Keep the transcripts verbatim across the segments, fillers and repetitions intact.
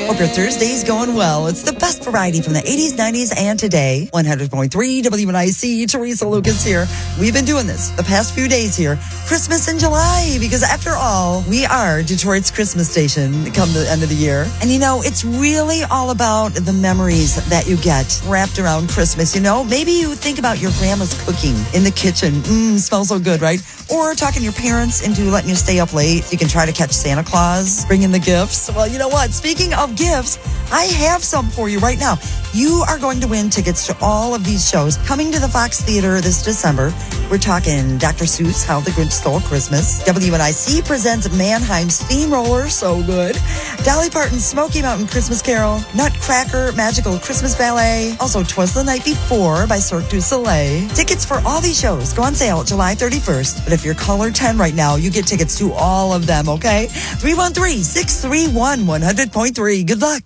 Hope your Thursday's going well. It's the best variety from the eighties, nineties, and today. one hundred point three W N I C. Teresa Lucas here. We've been doing this the past few days here. Christmas in July, because after all, we are Detroit's Christmas station come the end of the year. And you know, it's really all about the memories that you get wrapped around Christmas. You know, maybe you think about your grandma's cooking in the kitchen. Mmm, smells so good, right? Or talking your parents into letting you stay up late. You can try to catch Santa Claus, bring in the gifts. Well, you know what? Speaking of gifts, I have some for you right now. You are going to win tickets to all of these shows coming to the Fox Theater this December. We're talking Doctor Seuss, How the Grinch Stole Christmas. W N I C presents Mannheim Steamroller, so good. Dolly Parton's Smoky Mountain Christmas Carol. Nutcracker Magical Christmas Ballet. Also, 'Twas the Night Before by Cirque du Soleil. Tickets for all these shows go on sale July thirty-first. But if you're caller ten right now, you get tickets to all of them, okay? three one three, six three one, one hundred point three. Good luck.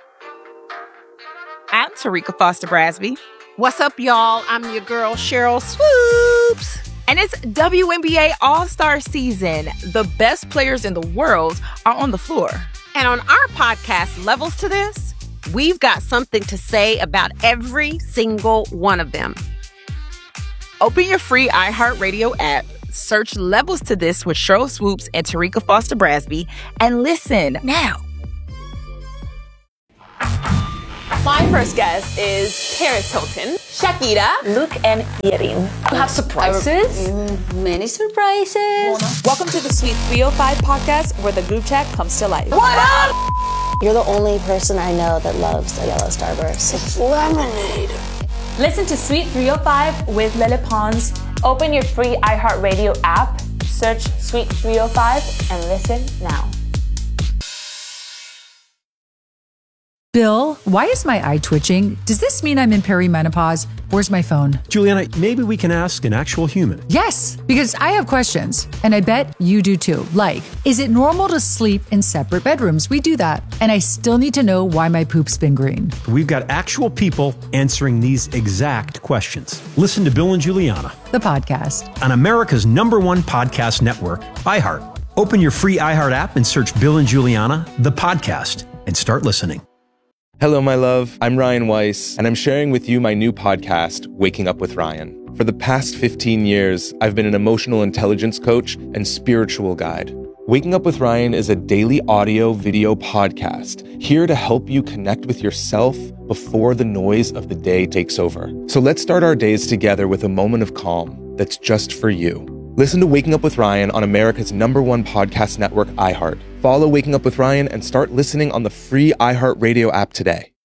I'm Tarika Foster Brasby. What's up, y'all? I'm your girl, Cheryl Swoops. And it's W N B A All-Star season. The best players in the world are on the floor. And on our podcast, Levels to This, we've got something to say about every single one of them. Open your free iHeartRadio app, search Levels to This with Cheryl Swoops and Tarika Foster Brasby, and listen now. My first guest is Paris Hilton, Shakira, Luke, and Yerin. You have surprises? Many surprises. Welcome to the Sweet three oh five podcast, where the group chat comes to life. What up? You're the only person I know that loves a yellow starburst. It's lemonade. Listen to Sweet three oh five with Lele Pons. Open your free iHeartRadio app, search Sweet three oh five, and listen now. Bill, why is my eye twitching? Does this mean I'm in perimenopause? Where's my phone? Juliana, maybe we can ask an actual human. Yes, because I have questions, and I bet you do too. Like, is it normal to sleep in separate bedrooms? We do that. And I still need to know why my poop's been green. We've got actual people answering these exact questions. Listen to Bill and Juliana, the podcast, on America's number one podcast network, iHeart. Open your free iHeart app and search Bill and Juliana, the podcast, and start listening. Hello, my love. I'm Ryan Weiss, and I'm sharing with you my new podcast, Waking Up with Ryan. For the past fifteen years, I've been an emotional intelligence coach and spiritual guide. Waking Up with Ryan is a daily audio video podcast here to help you connect with yourself before the noise of the day takes over. So let's start our days together with a moment of calm that's just for you. Listen to Waking Up with Ryan on America's number one podcast network, iHeart. Follow Waking Up with Ryan and start listening on the free iHeartRadio app today.